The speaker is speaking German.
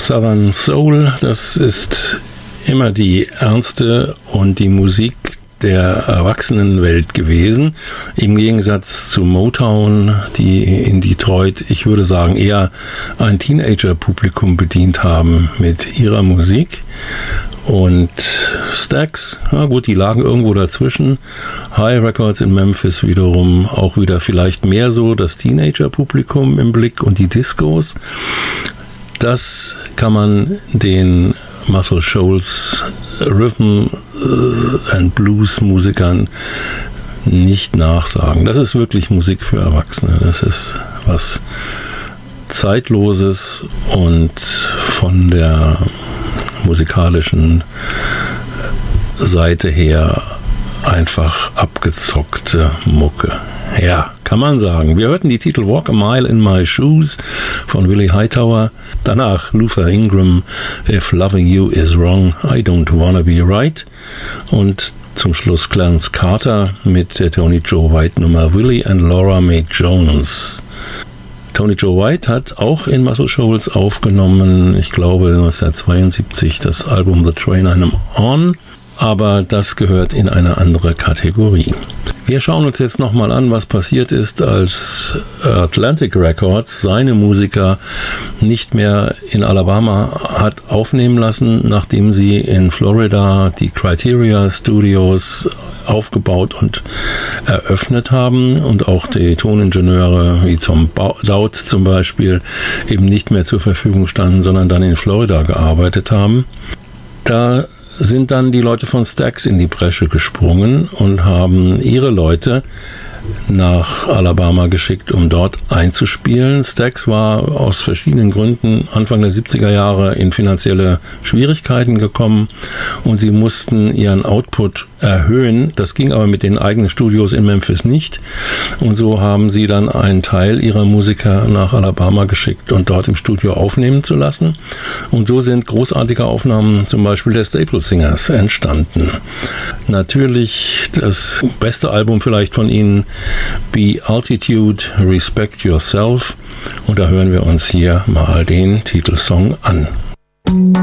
Southern Soul, das ist immer die ernste und die Musik der Erwachsenenwelt gewesen, im Gegensatz zu Motown, die in Detroit, ich würde sagen, eher ein Teenager-Publikum bedient haben mit ihrer Musik. Und Stax, na gut, die lagen irgendwo dazwischen. High Records in Memphis wiederum auch wieder vielleicht mehr so das Teenager-Publikum im Blick und die Discos. Das kann man den Muscle Shoals Rhythm and Blues Musikern nicht nachsagen. Das ist wirklich Musik für Erwachsene. Das ist was Zeitloses und von der musikalischen Seite her einfach abgezockte Mucke. Ja, kann man sagen. Wir hörten die Titel Walk a Mile in My Shoes von Willie Hightower. Danach Luther Ingram, If Loving You Is Wrong, I Don't Wanna Be Right. Und zum Schluss Clarence Carter mit der Tony Joe White Nummer Willie and Laura Mae Jones. Tony Joe White hat auch in Muscle Shoals aufgenommen, ich glaube 1972, das Album The Train I'm On. Aber das gehört in eine andere Kategorie. Wir schauen uns jetzt nochmal an, was passiert ist, als Atlantic Records seine Musiker nicht mehr in Alabama hat aufnehmen lassen, nachdem sie in Florida die Criteria Studios aufgebaut und eröffnet haben und auch die Toningenieure wie Tom Dowd zum Beispiel eben nicht mehr zur Verfügung standen, sondern dann in Florida gearbeitet haben. Da sind dann die Leute von Stax in die Bresche gesprungen und haben ihre Leute nach Alabama geschickt, um dort einzuspielen. Stax war aus verschiedenen Gründen Anfang der 70er Jahre in finanzielle Schwierigkeiten gekommen und sie mussten ihren Output erhöhen. Das ging aber mit den eigenen Studios in Memphis nicht. Und so haben sie dann einen Teil ihrer Musiker nach Alabama geschickt und dort im Studio aufnehmen zu lassen. Und so sind großartige Aufnahmen zum Beispiel der Staple Singers entstanden. Natürlich das beste Album vielleicht von ihnen, Be Altitude, Respect Yourself. Und da hören wir uns hier mal den Titelsong an.